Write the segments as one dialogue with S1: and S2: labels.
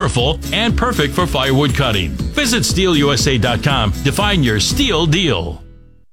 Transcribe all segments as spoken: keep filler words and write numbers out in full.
S1: powerful, and perfect for firewood cutting. Visit steel u s a dot com to find your STIHL deal.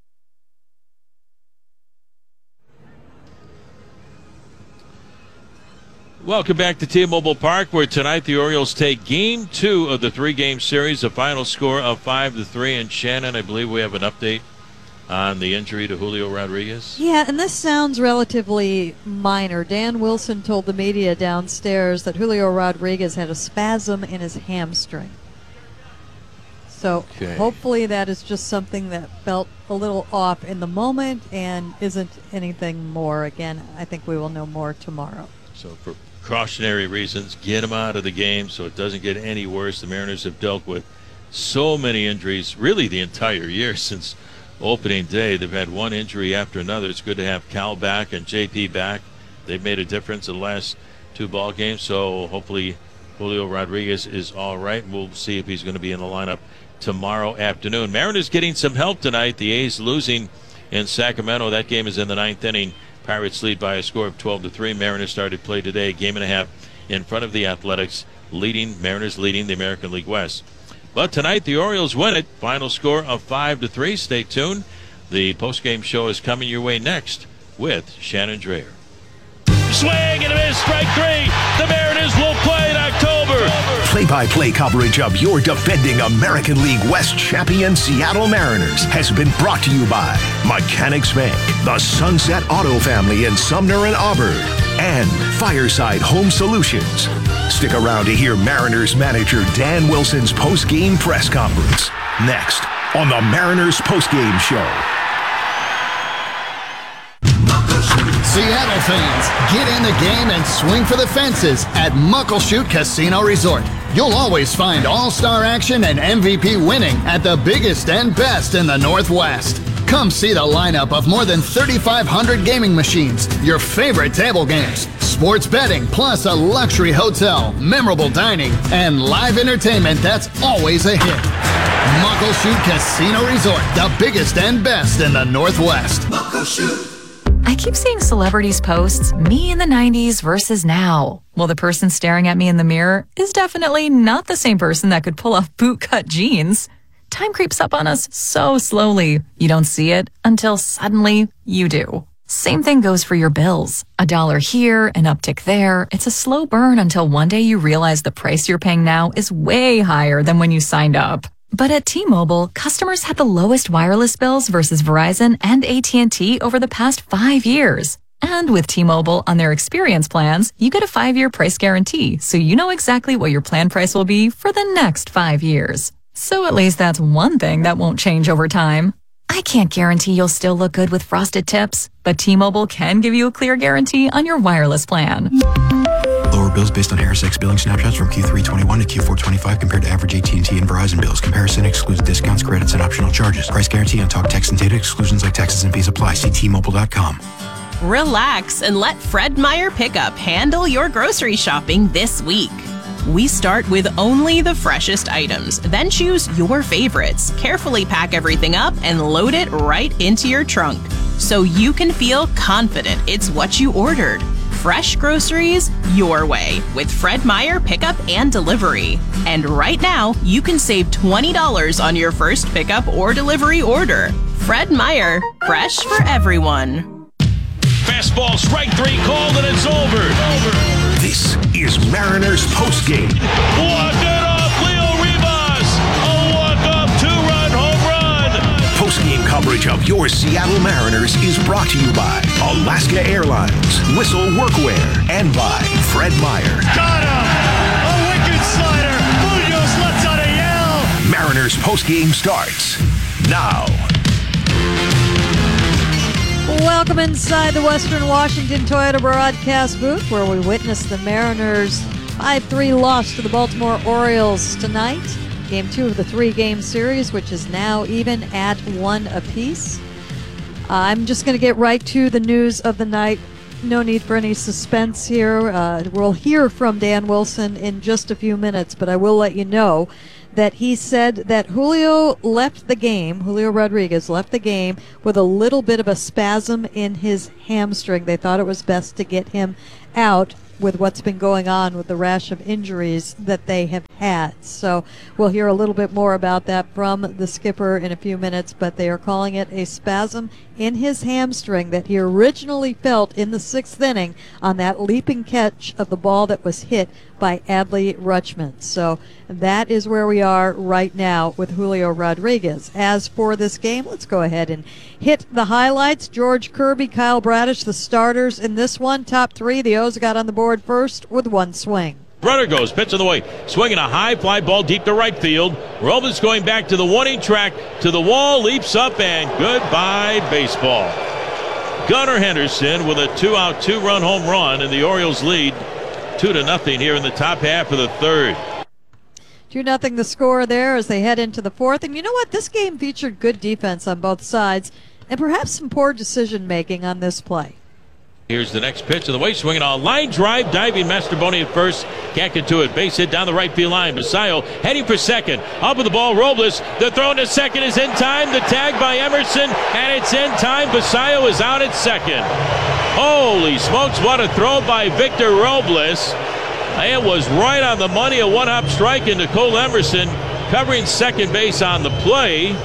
S2: Welcome back to T-Mobile Park, where tonight the Orioles take game two of the three-game series, a final score of five to three. And Shannon, I believe we have an update on the injury to Julio Rodriguez.
S3: Yeah, and this sounds relatively minor. Dan Wilson told the media downstairs that Julio Rodriguez had a spasm in his hamstring. So okay. Hopefully that is just something that felt a little off in the moment and isn't anything more. Again, I think we will know more tomorrow.
S2: So for precautionary reasons, get him out of the game so it doesn't get any worse. The Mariners have dealt with so many injuries, really the entire year since opening day. They've had one injury after another. It's good to have Cal back and J P back. They've made a difference in the last two ball games, so hopefully Julio Rodriguez is all right. We'll see if he's going to be in the lineup tomorrow afternoon. Mariners getting some help tonight. The A's losing in Sacramento. That game is in the ninth inning. Pirates lead by a score of twelve to three. Mariners started play today, game and a half in front of the Athletics, leading Mariners leading the American League West. But tonight the Orioles win it. Final score of five to three. Stay tuned. The postgame show is coming your way next with Shannon Drayer.
S4: Swing and a miss, strike three. The Mariners will play in October.
S5: Play-by-play coverage of your defending American League West champion Seattle Mariners has been brought to you by Mechanics Bank, the Sunset Auto Family in Sumner and Auburn, and Fireside Home Solutions. Stick around to hear Mariners manager Dan Wilson's post-game press conference next on the Mariners Post-Game Show.
S6: Seattle fans, get in the game and swing for the fences at Muckleshoot Casino Resort. You'll always find all-star action and M V P winning at the biggest and best in the Northwest. Come see the lineup of more than thirty-five hundred gaming machines, your favorite table games, sports betting, plus a luxury hotel, memorable dining, and live entertainment that's always a hit. Muckleshoot Casino Resort, the biggest and best in the Northwest. Muckleshoot.
S7: I keep seeing celebrities posts, me in the nineties versus now. Well, the person staring at me in the mirror is definitely not the same person that could pull off bootcut jeans. Time creeps up on us so slowly. You don't see it until suddenly you do. Same thing goes for your bills. A dollar here, an uptick there. It's a slow burn until one day you realize the price you're paying now is way higher than when you signed up. But at T-Mobile, customers had the lowest wireless bills versus Verizon and A T and T over the past five years. And with T-Mobile on their experience plans, you get a five-year price guarantee, so you know exactly what your plan price will be for the next five years. So at least that's one thing that won't change over time. I can't guarantee you'll still look good with frosted tips, but T-Mobile can give you a clear guarantee on your wireless plan.
S8: Lower bills based on Harris X billing snapshots from Q three twenty-one to Q four twenty-five compared to average A T and T and Verizon bills. Comparison excludes discounts, credits, and optional charges. Price guarantee on talk, text, and data exclusions like taxes and fees apply. See T Mobile dot com.
S9: Relax and let Fred Meyer Pickup handle your grocery shopping this week. We start with only the freshest items, then choose your favorites. Carefully pack everything up and load it right into your trunk so you can feel confident it's what you ordered. Fresh groceries your way with Fred Meyer Pickup and Delivery. And right now, you can save twenty dollars on your first pickup or delivery order. Fred Meyer, fresh for everyone.
S4: Fastball, strike three, called, and it's over. over.
S5: This is Mariners Postgame.
S4: Walk it off, Leo Rivas. A walk-off two-run home run.
S5: Postgame coverage of your Seattle Mariners is brought to you by Alaska Airlines, Whistle Workwear, and by Fred Meyer.
S4: Got him! A wicked slider. Munoz lets out a yell.
S5: Mariners Postgame starts now.
S3: Welcome inside the Western Washington Toyota broadcast booth, where we witness the Mariners' five three loss to the Baltimore Orioles tonight. Game two of the three-game series, which is now even at one apiece. Uh, I'm just going to get right to the news of the night. No need for any suspense here. Uh, we'll hear from Dan Wilson in just a few minutes, but I will let you know that he said that Julio left the game, Julio Rodriguez left the game with a little bit of a spasm in his hamstring. They thought it was best to get him out with what's been going on with the rash of injuries that they have had. So we'll hear a little bit more about that from the skipper in a few minutes, but they are calling it a spasm in his hamstring that he originally felt in the sixth inning on that leaping catch of the ball that was hit by Adley Rutschman. So that is where we are right now with Julio Rodriguez. As for this game, let's go ahead and hit the highlights. George Kirby, Kyle Bradish, the starters in this one. Top three, the O's got on the board first with one swing.
S2: Runner goes, pitch on the way, swinging a high fly ball deep to right field. Robles going back to the one-inning track, to the wall, leaps up, and goodbye baseball. Gunnar Henderson with a two-out, two-run home run, and the Orioles lead two to nothing here in the top half of the third.
S3: two nothing the score there as they head into the fourth. And you know what? This game featured good defense on both sides and perhaps some poor decision-making on this play.
S2: Here's the next pitch of the way, swinging on line drive, diving Mastrobuoni at first, can't get to it, base hit down the right field line. Basayo heading for second, up with the ball, Robles, the throw to second is in time, the tag by Emerson, and it's in time. Basayo is out at second. Holy smokes, what a throw by Victor Robles. It was right on the money, a one-hop strike into Cole Emerson, covering second base on the play.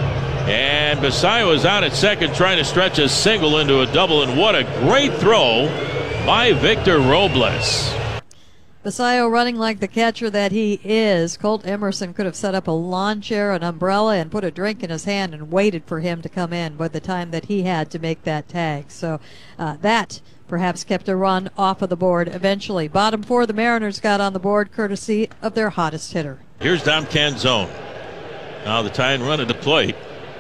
S2: And Basayo is out at second, trying to stretch a single into a double, and what a great throw by Victor Robles.
S3: Basayo running like the catcher that he is. Colt Emerson could have set up a lawn chair, an umbrella, and put a drink in his hand and waited for him to come in by the time that he had to make that tag. So uh, that perhaps kept a run off of the board eventually. Bottom four, the Mariners got on the board courtesy of their hottest hitter.
S2: Here's Dom Canzone. Now the tie and run at the plate.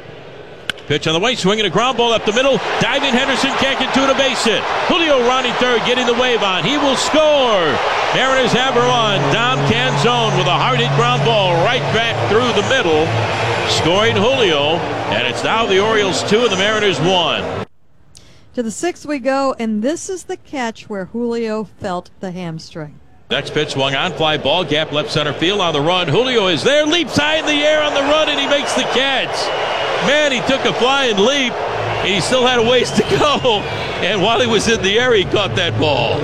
S2: Pitch on the way, swinging a ground ball up the middle. Diving Henderson can't get to it, a base hit. Julio rounding third, getting the wave on. He will score. Mariners have a run. Dom Canzone with a hard hit ground ball right back through the middle, scoring Julio. And it's now the Orioles two and the Mariners one.
S3: To the sixth we go, and this is the catch where Julio felt the hamstring.
S2: Next pitch swung on, fly ball, gap left center field on the run. Julio is there, leaps high in the air on the run, and he makes the catch. Man, he took a flying leap, and he still had a ways to go. And while he was in the air, he caught that ball.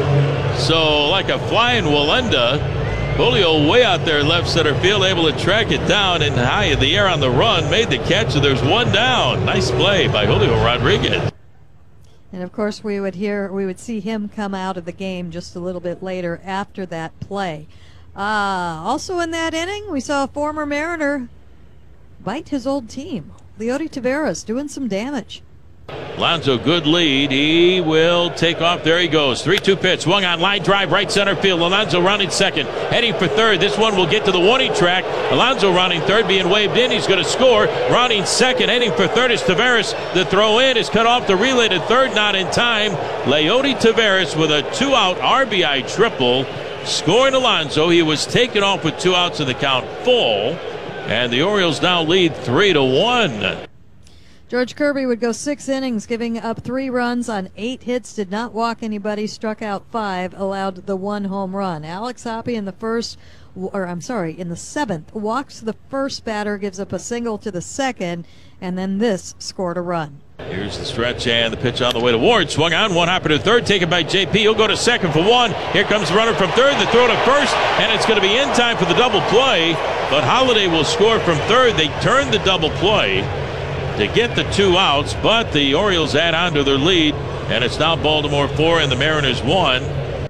S2: So, like a flying Wallenda, Julio way out there left center field, able to track it down and high in the air on the run, made the catch, so there's one down. Nice play by Julio Rodriguez.
S3: And of course, we would hear, we would see him come out of the game just a little bit later after that play. Uh, also in that inning, we saw a former Mariner bite his old team. Leody Taveras doing some damage.
S2: Alonso, good lead. He will take off. There he goes. three two pitch. Swung on line drive right center field. Alonso rounding second. Heading for third. This one will get to the warning track. Alonso rounding third, being waved in. He's going to score. Rounding second. Heading for third is Taveras. The throw in is cut off. The relay to third, not in time. Leody Taveras with a two-out R B I triple. Scoring Alonso. He was taken off with two outs in the count full. And the Orioles now lead three to one.
S3: George Kirby would go six innings, giving up three runs on eight hits, did not walk anybody, struck out five, allowed the one home run. Alex Hoppe in the first, or I'm sorry, in the seventh, walks the first batter, gives up a single to the second, and then this scored a run.
S2: Here's the stretch and the pitch on the way to Ward. Swung on, one hopper to third, taken by J P. He'll go to second for one. Here comes the runner from third, the throw to first, and it's going to be in time for the double play. But Holiday will score from third. They turn the double play to get the two outs, but the Orioles add on to their lead, and it's now Baltimore four and the Mariners one.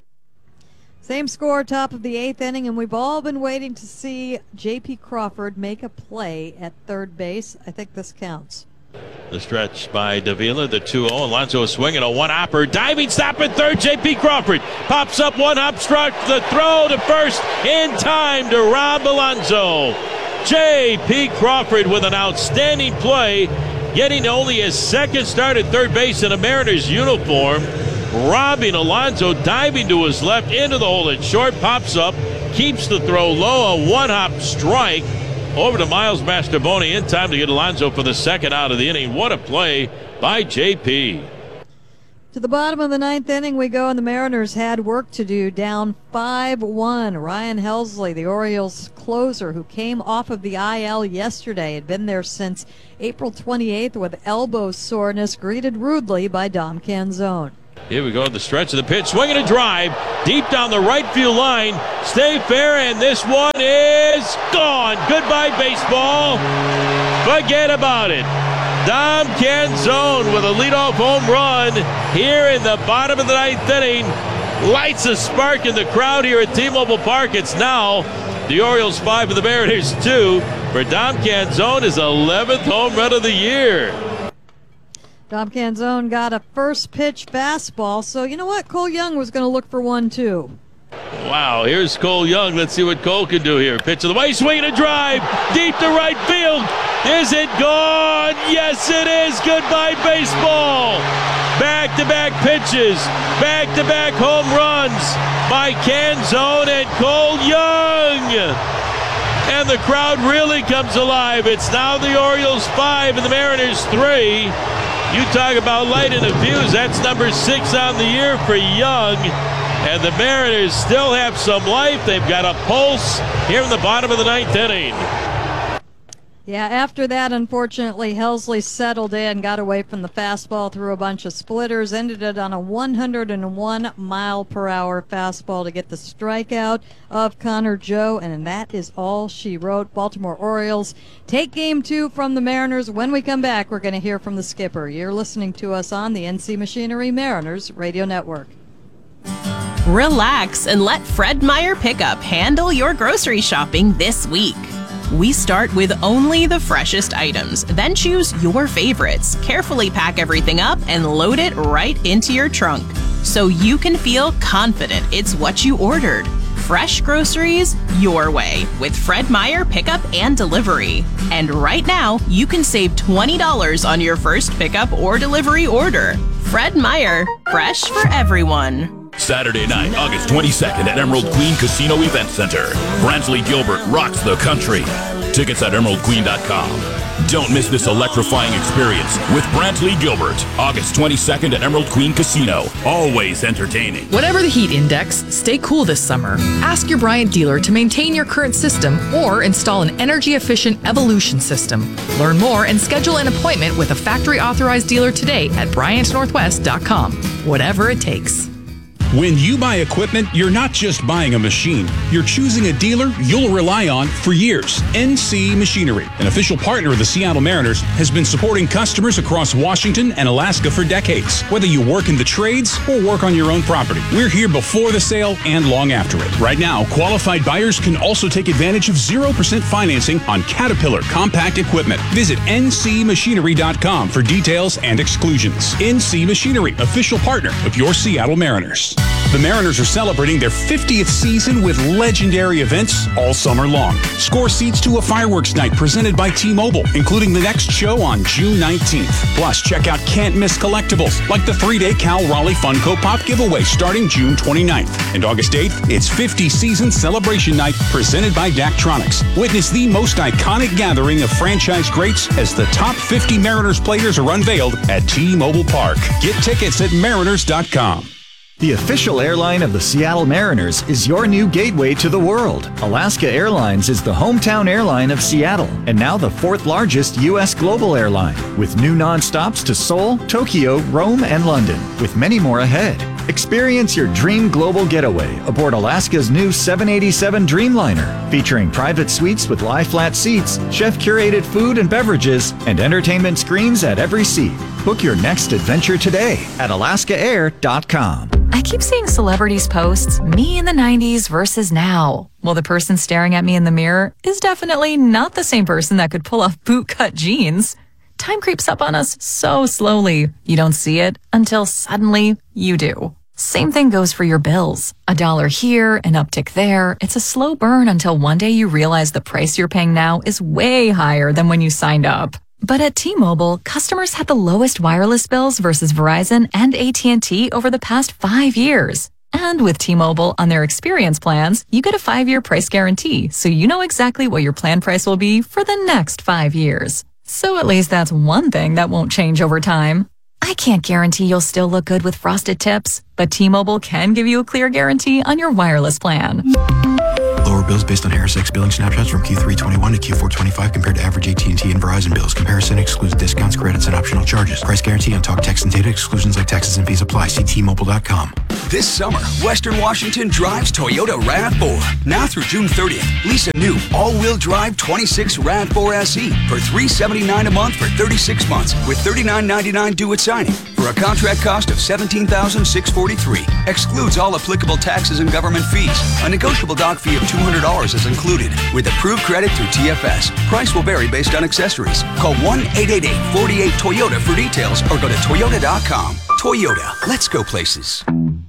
S3: Same score, top of the eighth inning, and we've all been waiting to see J P. Crawford make a play at third base. I think this counts.
S2: The stretch by Davila, the two oh. Alonso swinging a one-hopper. Diving stop at third. J P. Crawford pops up one hop, struck the throw to first in time to Rob Alonso. J P. Crawford with an outstanding play, getting only his second start at third base in a Mariners uniform. Robbing Alonso, diving to his left into the hole at short, pops up, keeps the throw low, a one-hop strike over to Miles Mastrobuoni in time to get Alonso for the second out of the inning. What a play by J P.
S3: To the bottom of the ninth inning we go, and the Mariners had work to do, down five one. Ryan Helsley, the Orioles closer, who came off of the I L yesterday, had been there since April twenty-eighth with elbow soreness, greeted rudely by Dom Canzone.
S2: Here we go, the stretch of the pitch, swinging a drive, deep down the right field line. Stay fair, and this one is gone. Goodbye, baseball. Forget about it. Dom Canzone with a leadoff home run here in the bottom of the ninth inning. Lights a spark in the crowd here at T-Mobile Park. It's now the Orioles five and the Mariners two for Dom Canzone, his eleventh home run of the year.
S3: Dom Canzone got a first pitch fastball, so you know what? Cole Young was going to look for one too.
S2: Wow, here's Cole Young. Let's see what Cole can do here. Pitch of the way, swinging a drive, deep to right field. Is it gone? Yes, it is. Goodbye, baseball. Back-to-back pitches, back-to-back home runs by Canzone and Cole Young. And the crowd really comes alive. It's now the Orioles five and the Mariners three. You talk about lighting a fuse. That's number six on the year for Young. And the Mariners still have some life. They've got a pulse here in the bottom of the ninth inning.
S3: Yeah, after that, unfortunately, Helsley settled in, got away from the fastball, threw a bunch of splitters, ended it on a one hundred one mile per hour fastball to get the strikeout of Connor Joe, and that is all she wrote. Baltimore Orioles take game two from the Mariners. When we come back, we're going to hear from the skipper. You're listening to us on the N C Machinery Mariners Radio Network.
S9: Relax and let Fred Meyer Pickup handle your grocery shopping this week. We start with only the freshest items, then choose your favorites. Carefully pack everything up and load it right into your trunk so you can feel confident it's what you ordered. Fresh groceries your way with Fred Meyer Pickup and Delivery. And right now, you can save twenty dollars on your first pickup or delivery order. Fred Meyer, fresh for everyone.
S10: Saturday night, August twenty-second at Emerald Queen Casino Event Center. Brantley Gilbert rocks the country. Tickets at emerald queen dot com. Don't miss this electrifying experience with Brantley Gilbert. August twenty-second at Emerald Queen Casino. Always entertaining.
S11: Whatever the heat index, stay cool this summer. Ask your Bryant dealer to maintain your current system or install an energy-efficient Evolution system. Learn more and schedule an appointment with a factory-authorized dealer today at bryant northwest dot com. Whatever it takes.
S12: When you buy equipment, you're not just buying a machine. You're choosing a dealer you'll rely on for years. N C Machinery, an official partner of the Seattle Mariners, has been supporting customers across Washington and Alaska for decades. Whether you work in the trades or work on your own property, we're here before the sale and long after it. Right now, qualified buyers can also take advantage of zero percent financing on Caterpillar compact equipment. Visit N C machinery dot com for details and exclusions. N C Machinery, official partner of your Seattle Mariners. The Mariners are celebrating their fiftieth season with legendary events all summer long. Score seats to a fireworks night presented by T-Mobile, including the next show on June nineteenth. Plus, check out can't-miss collectibles like the three-day Cal Raleigh Funko Pop giveaway starting June twenty-ninth. And August eighth, it's fifty season celebration night presented by Daktronics. Witness the most iconic gathering of franchise greats as the top fifty Mariners players are unveiled at T-Mobile Park. Get tickets at mariners dot com.
S13: The official airline of the Seattle Mariners is your new gateway to the world. Alaska Airlines is the hometown airline of Seattle and now the fourth largest U S global airline, with new nonstops to Seoul, Tokyo, Rome, and London, with many more ahead. Experience your dream global getaway aboard Alaska's new seven eighty-seven Dreamliner, featuring private suites with lie-flat seats, chef-curated food and beverages, and entertainment screens at every seat. Book your next adventure today at alaska air dot com.
S7: I keep seeing celebrities posts, me in the nineties versus now. Well, the person staring at me in the mirror is definitely not the same person that could pull off bootcut jeans. Time creeps up on us so slowly. You don't see it until suddenly you do. Same thing goes for your bills. A dollar here, an uptick there. It's a slow burn until one day you realize the price you're paying now is way higher than when you signed up. But at T-Mobile, customers had the lowest wireless bills versus Verizon and A T and T over the past five years. And with T-Mobile on their experience plans, you get a five-year price guarantee, so you know exactly what your plan price will be for the next five years. So at least that's one thing that won't change over time. I can't guarantee you'll still look good with frosted tips, But T-Mobile can give you a clear guarantee on your wireless plan.
S8: Lower bills based on Harris X billing snapshots from Q three twenty-one to Q four twenty-five compared to average A T and T and Verizon bills. Comparison excludes discounts, credits, and optional charges. Price guarantee on talk, text, and data exclusions like taxes and fees apply. See T Mobile dot com.
S14: This summer, Western Washington drives Toyota RAV four. Now through June thirtieth, lease a new all-wheel drive twenty-six RAV four S E for three hundred seventy-nine dollars a month for thirty-six months with thirty-nine ninety-nine due at signing for a contract cost of seventeen thousand six hundred forty-three dollars. Excludes all applicable taxes and government fees. A negotiable dock fee of two hundred dollars is included with approved credit through T F S. Price will vary based on accessories. Call one eight eight eight, four eight Toyota for details or go to Toyota dot com. Toyota, let's go places.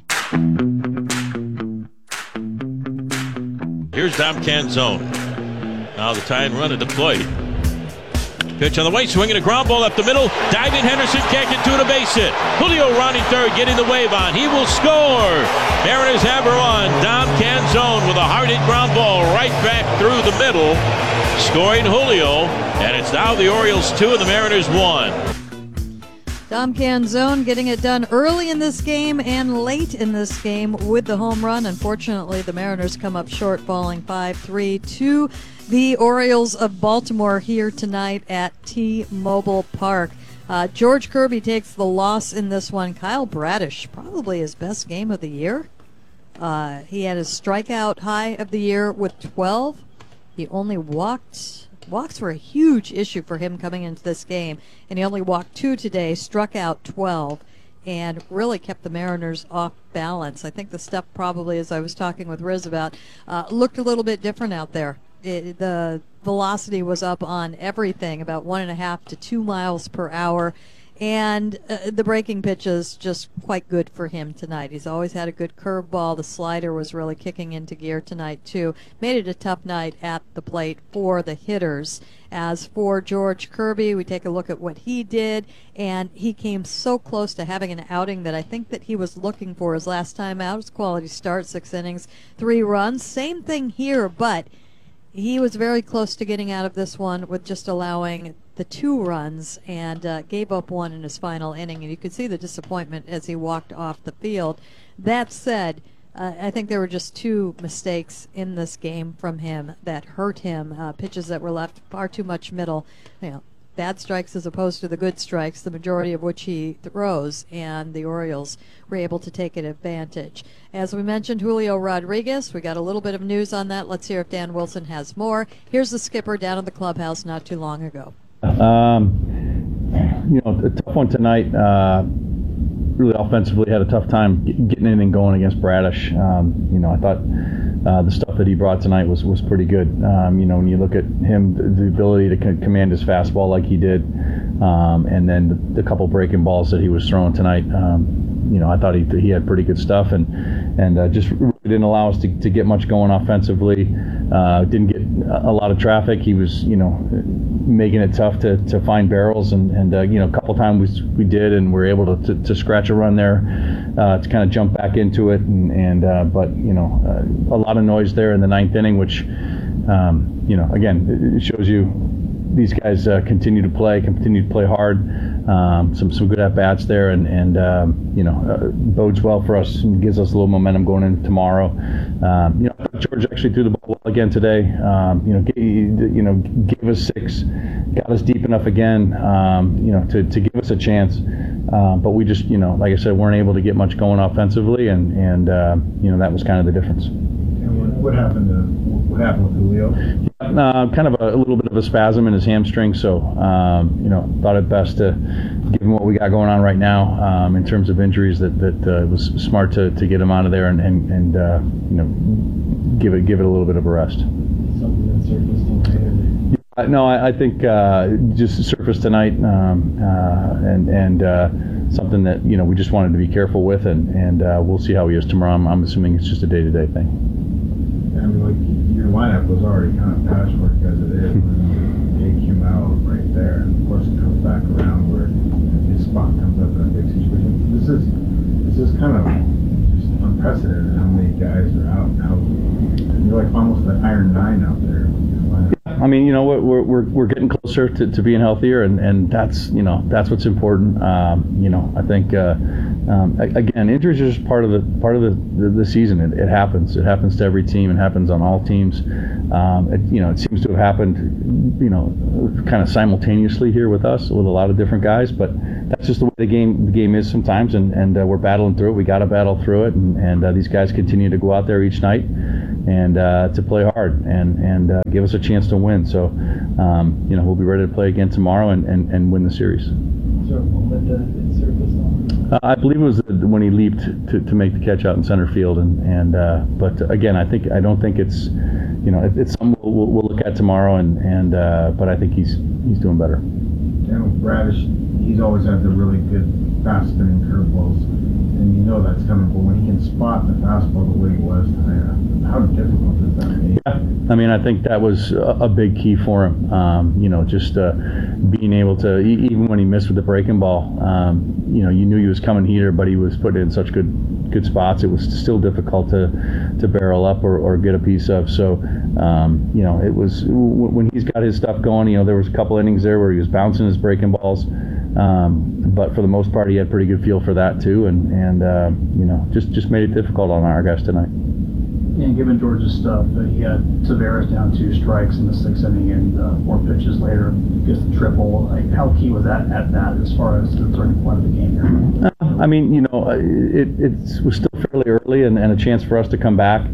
S2: Here's Dom Canzone. Now the tie and run at the plate. Pitch on the way, swinging a ground ball up the middle. Diving Henderson can't get to it, a base hit. Julio rounding third, getting the wave on. He will score. Mariners have her on. Dom Canzone with a hard hit ground ball right back through the middle. Scoring Julio. And it's now the Orioles two and the Mariners one.
S3: Dom Canzone getting it done early in this game and late in this game with the home run. Unfortunately, the Mariners come up short, falling five three to the Orioles of Baltimore here tonight at T-Mobile Park. Uh, George Kirby takes the loss in this one. Kyle Bradish, probably his best game of the year. Uh, he had his strikeout high of the year with twelve. He only walked... Walks were a huge issue for him coming into this game, and he only walked two today, struck out twelve, and really kept the Mariners off balance. I think the stuff probably, as I was talking with Riz about, uh, looked a little bit different out there. It, the velocity was up on everything, about one and a half to two miles per hour. And uh, the breaking pitches just quite good for him tonight. He's always had a good curveball. The slider was really kicking into gear tonight, too. Made it a tough night at the plate for the hitters. As for George Kirby, we take a look at what he did, and he came so close to having an outing that I think that he was looking for his last time out. It was a quality start, six innings, three runs. Same thing here, but he was very close to getting out of this one with just allowing the two runs and uh, gave up one in his final inning. And you could see the disappointment as he walked off the field. That said, uh, I think there were just two mistakes in this game from him that hurt him. Uh, pitches that were left far too much middle. You know, bad strikes as opposed to the good strikes, the majority of which he throws, and the Orioles were able to take it advantage. As we mentioned, Julio Rodriguez, we got a little bit of news on that. Let's hear if Dan Wilson has more. Here's the skipper down in the clubhouse not too long ago.
S15: Um, you know, a tough one tonight. Uh, really offensively had a tough time getting in and going against Bradish. Um, you know, I thought uh, the stuff that he brought tonight was, was pretty good. Um, you know, when you look at him, the, the ability to c- command his fastball like he did, um, and then the, the couple breaking balls that he was throwing tonight, um, you know, I thought he he had pretty good stuff, and and uh, just really didn't allow us to, to get much going offensively. Uh, didn't get a lot of traffic. He was, you know, making it tough to, to find barrels, and, and uh, you know, a couple times we, we did, and we were able to, to, to scratch a run there uh, to kind of jump back into it, and, and uh, but, you know, uh, a lot of noise there in the ninth inning, which, um, you know, again, it shows you these guys uh, continue to play, continue to play hard. Um, some some good at bats there, and and um, you know, uh, bodes well for us and gives us a little momentum going into tomorrow. Um, you know, George actually threw the ball well again today. Um, you know, g- you know, gave us six, got us deep enough again. Um, you know, to, to give us a chance. Uh, but we just, you know, like I said, weren't able to get much going offensively, and and uh, you know, that was kind of the difference.
S16: And what, what happened to what happened with Julio?
S15: Uh, kind of a, a little bit of a spasm in his hamstring, so um, you know, thought it best to give him what we got going on right now um, in terms of injuries. That that uh, it was smart to, to get him out of there and and, and uh, you know, give it give it a little bit of a rest.
S16: Something that surfaced tonight.
S15: Uh, no, I, I think uh, just surfaced tonight, um, uh, and and uh, something that, you know, we just wanted to be careful with, and and uh, we'll see how he is tomorrow. I'm, I'm assuming it's just a day-to-day thing.
S16: I mean, like, your lineup was already kind of patchwork as it is. When Jake came out right there, and of course it comes back around where his spot comes up in a big situation. This is this is kind of just unprecedented how many guys are out now. You're like almost an Iron Nine out there.
S15: I mean, you know, we're we're we're getting closer to, to being healthier, and, and that's, you know, that's what's important. Um, you know, I think uh, um, again, injuries are just part of the part of the, the, the season. It, it happens. It happens to every team. It happens on all teams. Um, it, you know, it seems to have happened, you know, kind of simultaneously here with us with a lot of different guys. But that's just the way the game the game is sometimes, and and uh, we're battling through it. We got to battle through it, and and uh, these guys continue to go out there each night and uh, to play hard and and uh, give us a chance to win. So, um, you know, we'll be ready to play again tomorrow and, and, and win the series. Uh, I believe it was when he leaped to, to make the catch out in center field, and and uh, but again, I think I don't think it's, you know, it, it's something we'll, we'll look at tomorrow, and and uh, but I think he's he's doing better.
S16: And with Bradish, he's always had the really good fast spinning curveballs, and you know that's coming. But when he can spot the fastball the way he was tonight, how difficult is that? Maybe?
S15: Yeah, I mean, I think that was a, a big key for him. Um, you know, just uh, being able to, even when he missed with the breaking ball, um, you know, you knew he was coming heater, but he was put in such good good spots. It was still difficult to to barrel up or, or get a piece of. So, um, you know, it was when he's got his stuff going. You know, there was a couple innings there where he was bouncing his breaking balls, um, but for the most part, he had pretty good feel for that too, and and uh, you know, just just made it difficult on our guys tonight.
S17: And given George's stuff, uh, he had Taveras down two strikes in the sixth inning, and uh, four pitches later, gets the triple. Like, how key was that at that as far as the turning point of the game here?
S15: Uh, I mean, you know, it, it was still fairly early, and, and a chance for us to come back.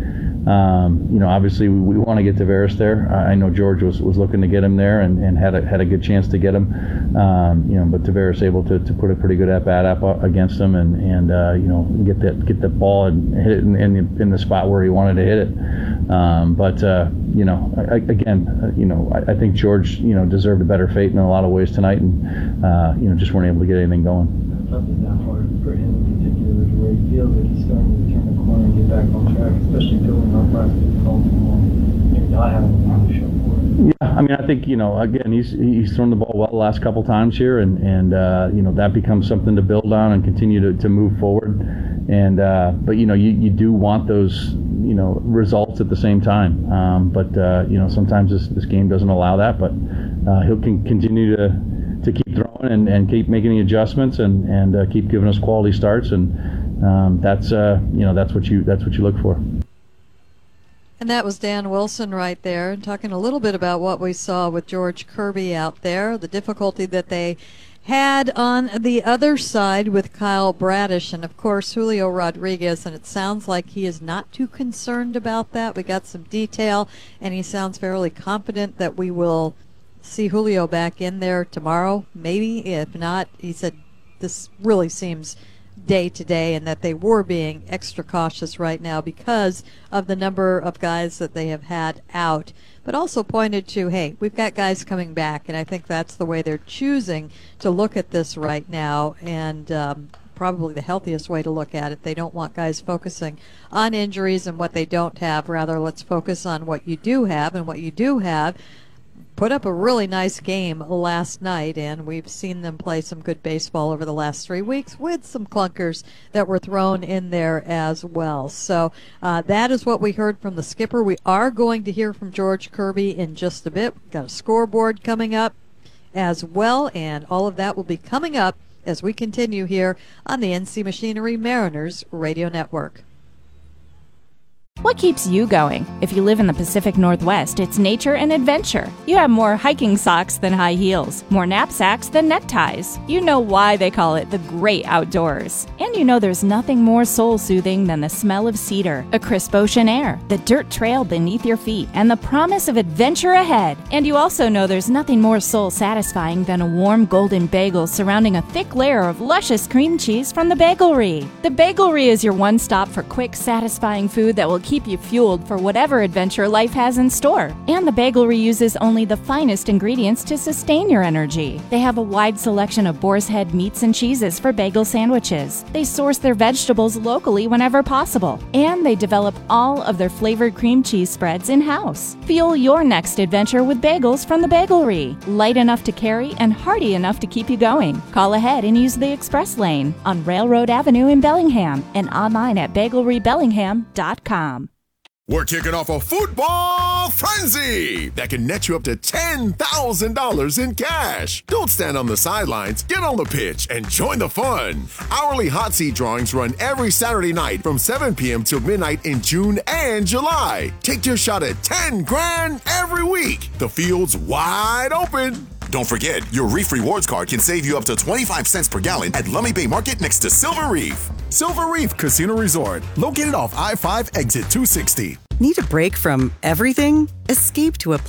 S15: Um, you know, obviously we, we want to get Taveras there. I know George was, was looking to get him there, and, and had a had a good chance to get him. Um, you know, but Taveras able to, to put a pretty good at bat up against him, and and uh, you know, get that get the ball and hit it in, in the in the spot where he wanted to hit it. Um, but uh, you know, I, again, you know, I, I think George, you know, deserved a better fate in a lot of ways tonight, and uh, you know, just weren't able to get anything going.
S18: Tough is that hard for him in particular, where he feels like he's starting to turn the corner and get back on track, especially building up last week in Baltimore, and not having a lot to show for it.
S15: Yeah, I mean, I think, you know, again, he's he's thrown the ball well the last couple times here, and and uh, you know, that becomes something to build on and continue to, to move forward. And uh, but you know, you, you do want those, you know, results at the same time. Um, but uh, you know, sometimes this this game doesn't allow that. But uh, he'll can continue to. to keep throwing and, and keep making the adjustments and and uh, keep giving us quality starts, and um, that's uh, you know that's what you that's what you look for.
S3: And that was Dan Wilson right there, and talking a little bit about what we saw with George Kirby out there, the difficulty that they had on the other side with Kyle Bradish, and of course Julio Rodriguez, and it sounds like he is not too concerned about that. We got some detail, and he sounds fairly confident that we will see Julio back in there tomorrow, maybe. If not, he said this really seems day to day, and that they were being extra cautious right now because of the number of guys that they have had out, but also pointed to, hey, we've got guys coming back, and I think that's the way they're choosing to look at this right now, and um, probably the healthiest way to look at it. They don't want guys focusing on injuries and what they don't have. Rather, let's focus on what you do have, and what you do have put up a really nice game last night, and we've seen them play some good baseball over the last three weeks with some clunkers that were thrown in there as well. So uh, that is what we heard from the skipper. We are going to hear from George Kirby in just a bit. We've got a scoreboard coming up as well, and all of that will be coming up as we continue here on the N C Machinery Mariners Radio Network.
S19: What keeps you going? If you live in the Pacific Northwest, it's nature and adventure. You have more hiking socks than high heels, more knapsacks than neckties. You know why they call it the great outdoors. And you know there's nothing more soul-soothing than the smell of cedar, a crisp ocean air, the dirt trail beneath your feet, and the promise of adventure ahead. And you also know there's nothing more soul-satisfying than a warm golden bagel surrounding a thick layer of luscious cream cheese from the Bagelry. The Bagelry is your one-stop for quick, satisfying food that will keep you fueled for whatever adventure life has in store. And the Bagelry uses only the finest ingredients to sustain your energy. They have a wide selection of boar's head meats and cheeses for bagel sandwiches. They source their vegetables locally whenever possible. And they develop all of their flavored cream cheese spreads in-house. Fuel your next adventure with bagels from the Bagelry. Light enough to carry and hearty enough to keep you going. Call ahead and use the express lane on Railroad Avenue in Bellingham and online at bagelry bellingham dot com.
S20: We're kicking off a football frenzy that can net you up to ten thousand dollars in cash. Don't stand on the sidelines. Get on the pitch and join the fun. Hourly hot seat drawings run every Saturday night from seven p.m. till midnight in June and July. Take your shot at ten grand every week. The field's wide open.
S21: Don't forget, your Reef Rewards card can save you up to twenty-five cents per gallon at Lummi Bay Market next to Silver Reef.
S22: Silver Reef Casino Resort, located off I five exit two sixty.
S23: Need a break from everything? Escape to a